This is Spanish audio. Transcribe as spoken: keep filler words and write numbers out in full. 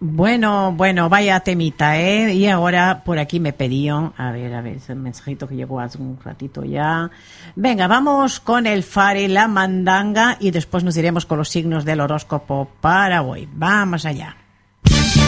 Bueno, bueno, vaya temita, ¿eh? Y ahora por aquí me pedían, a ver, a ver, es el mensajito que llegó hace un ratito ya. Venga, vamos con el Fare, la mandanga, y después nos iremos con los signos del horóscopo para hoy. Vamos allá.